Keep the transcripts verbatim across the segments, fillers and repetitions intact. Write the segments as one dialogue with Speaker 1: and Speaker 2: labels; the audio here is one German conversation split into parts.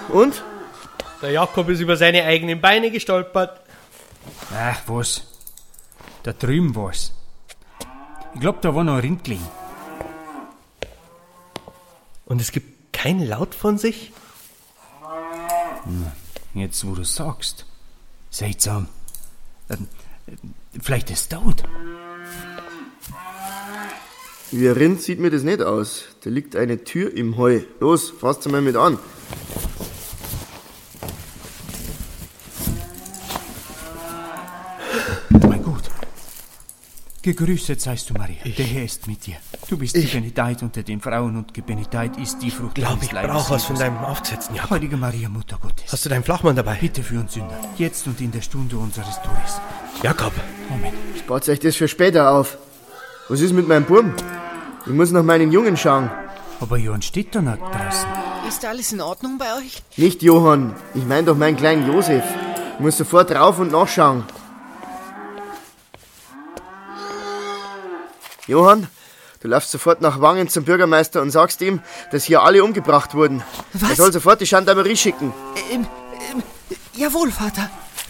Speaker 1: Und?
Speaker 2: Der Jakob ist über seine eigenen Beine gestolpert.
Speaker 3: Ach, was? Da drüben war's. Ich glaub, da war noch ein Rindling.
Speaker 2: Und es gibt keinen Laut von sich?
Speaker 3: Hm, jetzt, wo du sagst. Seltsam. Ähm, vielleicht ist es tot.
Speaker 1: Wie ein Rind sieht mir das nicht aus. Da liegt eine Tür im Heu. Los, fasst mal mit an.
Speaker 3: Mein Gott. Gegrüßet seist du, Maria. Ich, der Herr ist mit dir. Du bist ich, gebenedeit unter den Frauen und gebenedeit ist die Frucht deines Leibes.
Speaker 2: Ich brauche was von deinem Aufsetzen, Jakob.
Speaker 3: Heilige Maria, Mutter Gottes.
Speaker 2: Hast du deinen Flachmann dabei?
Speaker 3: Bitte für uns Sünder, jetzt und in der Stunde unseres Todes.
Speaker 2: Jakob.
Speaker 3: Amen.
Speaker 1: Spart euch das für später auf. Was ist mit meinem Burm? Ich muss nach meinen Jungen schauen.
Speaker 3: Aber Johann steht da noch draußen.
Speaker 4: Ist alles in Ordnung bei euch?
Speaker 1: Nicht Johann. Ich mein doch meinen kleinen Josef. Ich muss sofort rauf und nachschauen. Johann, du laufst sofort nach Wangen zum Bürgermeister und sagst ihm, dass hier alle umgebracht wurden.
Speaker 4: Was?
Speaker 1: Er soll sofort die Gendarmerie schicken.
Speaker 4: Ähm, ähm, jawohl, Vater.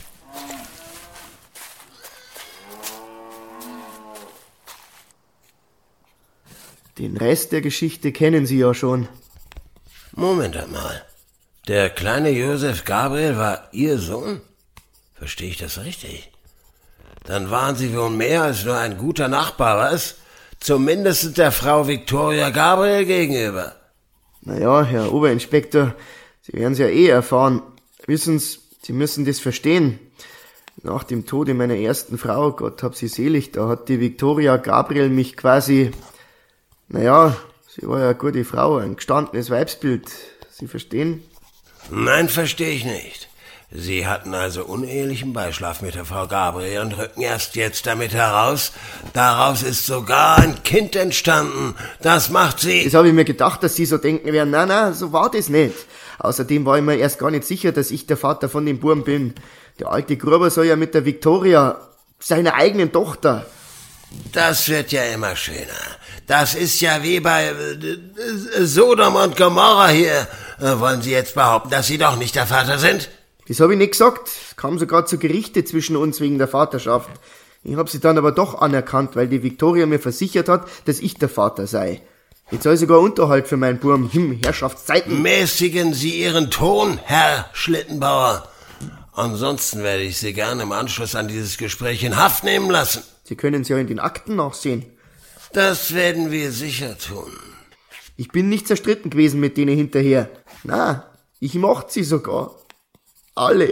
Speaker 1: Den Rest der Geschichte kennen Sie ja schon.
Speaker 5: Moment einmal. Der kleine Josef Gabriel war Ihr Sohn? Verstehe ich das richtig? Dann waren Sie wohl mehr als nur ein guter Nachbar, was? Zumindest der Frau Viktoria Gabriel gegenüber.
Speaker 1: Naja, Herr Oberinspektor, Sie werden es ja eh erfahren. Wissen Sie, Sie müssen das verstehen. Nach dem Tode meiner ersten Frau, Gott hab sie selig, da hat die Viktoria Gabriel mich quasi... Naja, sie war ja eine gute Frau, ein gestandenes Weibsbild. Sie verstehen?
Speaker 5: Nein, verstehe ich nicht. Sie hatten also unehelichen Beischlaf mit der Frau Gabriel und rücken erst jetzt damit heraus. Daraus ist sogar ein Kind entstanden. Das macht Sie...
Speaker 1: Das habe ich mir gedacht, dass Sie so denken werden. Nein, nein, so war das nicht. Außerdem war ich mir erst gar nicht sicher, dass ich der Vater von dem Burm bin. Der alte Gruber soll ja mit der Viktoria, seiner eigenen Tochter...
Speaker 5: Das wird ja immer schöner. Das ist ja wie bei äh, Sodom und Gomorra hier. Äh, wollen Sie jetzt behaupten, dass Sie doch nicht der Vater sind?
Speaker 1: Das habe ich nicht gesagt. Es kam sogar zu Gerichte zwischen uns wegen der Vaterschaft. Ich habe sie dann aber doch anerkannt, weil die Viktoria mir versichert hat, dass ich der Vater sei. Jetzt soll sogar Unterhalt für meinen Burm. Hm, Herrschaftszeiten.
Speaker 5: Mäßigen Sie Ihren Ton, Herr Schlittenbauer. Ansonsten werde ich Sie gerne im Anschluss an dieses Gespräch in Haft nehmen lassen.
Speaker 1: Sie können es ja in den Akten nachsehen.
Speaker 5: Das werden wir sicher tun.
Speaker 1: Ich bin nicht zerstritten gewesen mit denen hinterher. Na, ich mochte sie sogar. Alle.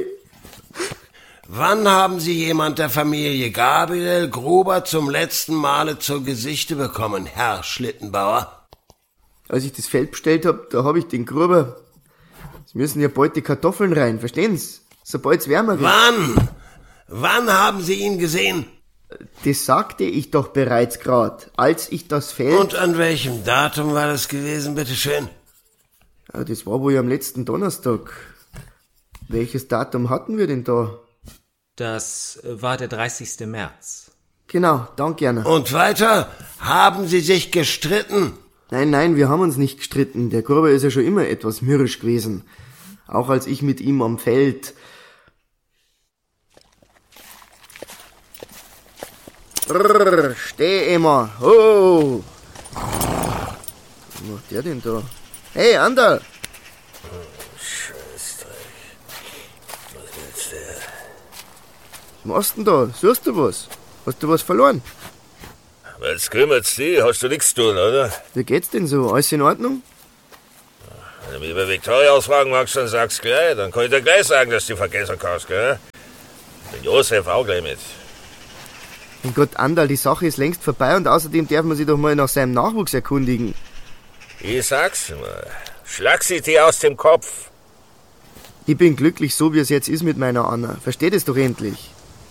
Speaker 5: Wann haben Sie jemand der Familie Gabriel Gruber zum letzten Male zu Gesichte bekommen, Herr Schlittenbauer?
Speaker 1: Als ich das Feld bestellt hab, da hab ich den Gruber... Es müssen ja bald die Kartoffeln rein, verstehen Sie? Sobald's wärmer wird.
Speaker 5: Wann? Wann haben Sie ihn gesehen?
Speaker 1: Das sagte ich doch bereits grad, als ich das Feld...
Speaker 5: Und an welchem Datum war das gewesen, bitteschön?
Speaker 1: Ja, das war wohl am letzten Donnerstag. Welches Datum hatten wir denn da?
Speaker 6: Das war der dreißigste März.
Speaker 1: Genau, danke Erna.
Speaker 5: Und weiter? Haben Sie sich gestritten?
Speaker 1: Nein, nein, wir haben uns nicht gestritten. Der Gruber ist ja schon immer etwas mürrisch gewesen. Auch als ich mit ihm am Feld... Brrr, steh immer. Ho! Was macht der denn da? Hey, Anderl!
Speaker 5: Was willst du?
Speaker 1: Was machst denn da? Suchst du was? Hast du was verloren?
Speaker 7: Was kümmert's dich? Hast du nichts zu tun, oder?
Speaker 1: Wie geht's denn so? Alles in Ordnung?
Speaker 7: Wenn du mich über Viktoria ausfragen magst, dann sag's gleich. Dann kann ich dir gleich sagen, dass du vergessen kannst, gell? Den Josef auch gleich mit.
Speaker 1: Mein Gott, Anderl, die Sache ist längst vorbei und außerdem darf man sich doch mal nach seinem Nachwuchs erkundigen.
Speaker 7: Ich sag's mal. Schlag sie dir aus dem Kopf.
Speaker 1: Ich bin glücklich, so wie es jetzt ist mit meiner Anna. Versteht es doch endlich.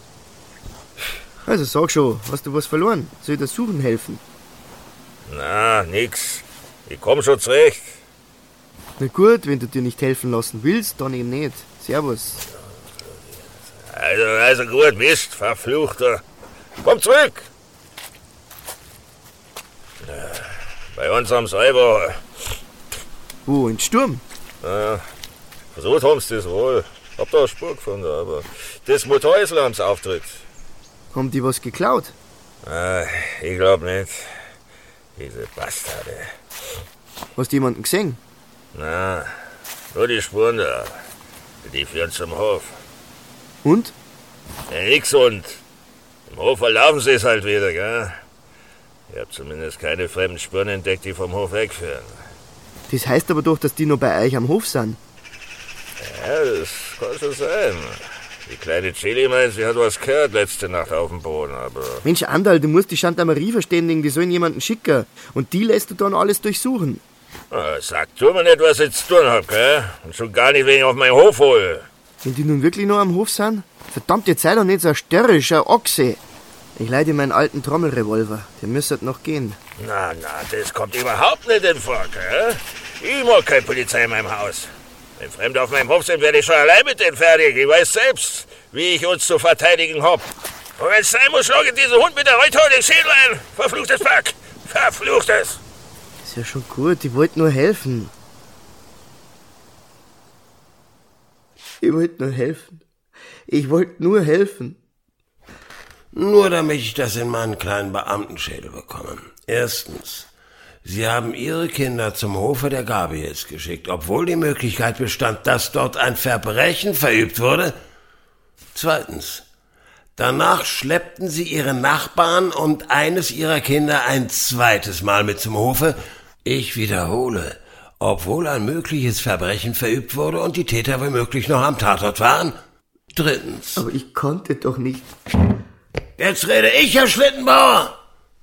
Speaker 1: Also sag schon, hast du was verloren? Soll ich dir suchen helfen?
Speaker 7: Na, nix. Ich komm schon zurecht.
Speaker 1: Na gut, wenn du dir nicht helfen lassen willst, dann eben nicht. Servus.
Speaker 7: Also, also gut, Mist, verfluchter. Komm zurück! Bei uns am Seiber.
Speaker 1: Wo, in Sturm?
Speaker 7: Ja, Versucht haben sie das wohl. Hab da eine Spur gefunden, aber das Motorhäusl haben sie auftritt.
Speaker 1: Haben die was geklaut?
Speaker 7: Ah, ich glaub nicht. Diese Bastarde.
Speaker 1: Hast du jemanden gesehen?
Speaker 7: Na, nur die Spuren da. Die führen zum Hof.
Speaker 1: Und?
Speaker 7: Ja, nix und. Im Hof verlaufen sie es halt wieder, gell? Ich hab zumindest keine fremden Spuren entdeckt, die vom Hof wegführen.
Speaker 1: Das heißt aber doch, dass die noch bei euch am Hof sind.
Speaker 7: Ja, das kann schon sein. Die kleine Chili meint, sie hat was gehört letzte Nacht auf dem Boden, aber...
Speaker 1: Mensch, Andal, du musst die Gendarmerie verständigen, die sollen jemanden schicken. Und die lässt du dann alles durchsuchen.
Speaker 7: Na, sag du mir nicht, was ich zu tun hab, gell? Und schon gar nicht, wenn ich auf meinen Hof hole.
Speaker 1: Wenn die nun wirklich noch am Hof sind? Verdammt, jetzt sei doch nicht so störrisch, ein Ochse. Ich leih dir meinen alten Trommelrevolver. Der müsste noch gehen.
Speaker 7: Na, na, das kommt überhaupt nicht in Frage, gell? Ich mag keine Polizei in meinem Haus. Wenn Fremde auf meinem Hof sind, werde ich schon allein mit denen fertig. Ich weiß selbst, wie ich uns zu verteidigen hab. Und wenn es sein muss, schlage ich diesen Hund mit der Reuthaut den Schädel ein. Verfluchtes Pack! Verfluchtes!
Speaker 1: Ist ja schon gut, ich wollte nur helfen. Ich wollte nur helfen. Ich wollte nur helfen.
Speaker 5: Nur damit ich das in meinen kleinen Beamtenschädel bekomme. Erstens, Sie haben Ihre Kinder zum Hofe der Gabriels geschickt, obwohl die Möglichkeit bestand, dass dort ein Verbrechen verübt wurde. Zweitens, danach schleppten Sie Ihre Nachbarn und eines Ihrer Kinder ein zweites Mal mit zum Hofe. Ich wiederhole, obwohl ein mögliches Verbrechen verübt wurde und die Täter womöglich noch am Tatort waren. Drittens.
Speaker 1: Aber ich konnte doch nicht.
Speaker 5: Jetzt rede ich, Herr Schlittenbauer!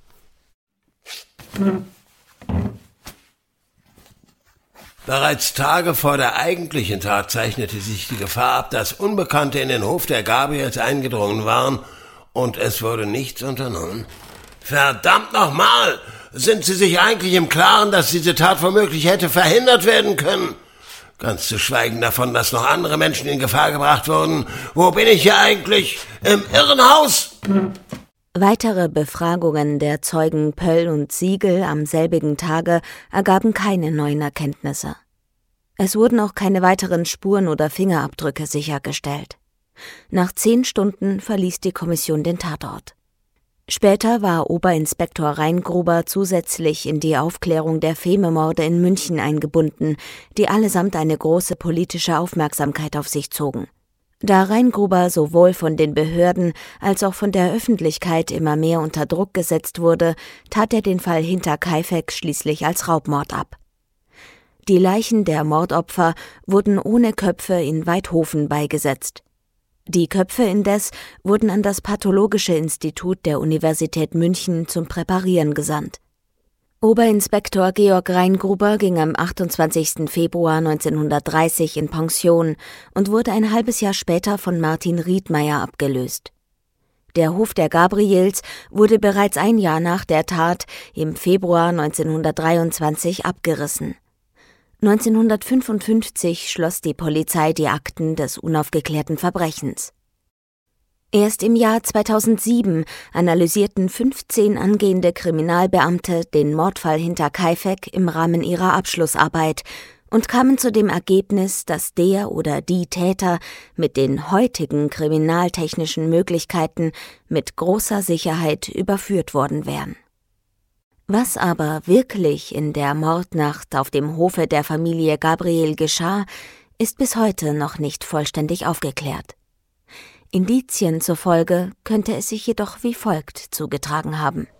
Speaker 5: Bereits Tage vor der eigentlichen Tat zeichnete sich die Gefahr ab, dass Unbekannte in den Hof der Gabriels eingedrungen waren und es wurde nichts unternommen. Verdammt nochmal! Sind Sie sich eigentlich im Klaren, dass diese Tat womöglich hätte verhindert werden können? Ganz zu schweigen davon, dass noch andere Menschen in Gefahr gebracht wurden. Wo bin ich hier eigentlich? Im Irrenhaus?
Speaker 8: Weitere Befragungen der Zeugen Pöll und Siegel am selbigen Tage ergaben keine neuen Erkenntnisse. Es wurden auch keine weiteren Spuren oder Fingerabdrücke sichergestellt. Nach zehn Stunden verließ die Kommission den Tatort. Später war Oberinspektor Reingruber zusätzlich in die Aufklärung der Fememorde in München eingebunden, die allesamt eine große politische Aufmerksamkeit auf sich zogen. Da Reingruber sowohl von den Behörden als auch von der Öffentlichkeit immer mehr unter Druck gesetzt wurde, tat er den Fall Hinterkaifeck schließlich als Raubmord ab. Die Leichen der Mordopfer wurden ohne Köpfe in Weidhofen beigesetzt. Die Köpfe indes wurden an das Pathologische Institut der Universität München zum Präparieren gesandt. Oberinspektor Georg Reingruber ging am achtundzwanzigsten Februar neunzehnhundertdreißig in Pension und wurde ein halbes Jahr später von Martin Riedmeier abgelöst. Der Hof der Gabriels wurde bereits ein Jahr nach der Tat im Februar neunzehnhundertdreiundzwanzig abgerissen. neunzehnhundertfünfundfünfzig schloss die Polizei die Akten des unaufgeklärten Verbrechens. Erst im Jahr zweitausendsieben analysierten fünfzehn angehende Kriminalbeamte den Mordfall Hinterkaifeck im Rahmen ihrer Abschlussarbeit und kamen zu dem Ergebnis, dass der oder die Täter mit den heutigen kriminaltechnischen Möglichkeiten mit großer Sicherheit überführt worden wären. Was aber wirklich in der Mordnacht auf dem Hofe der Familie Gabriel geschah, ist bis heute noch nicht vollständig aufgeklärt. Indizien zufolge könnte es sich jedoch wie folgt zugetragen haben.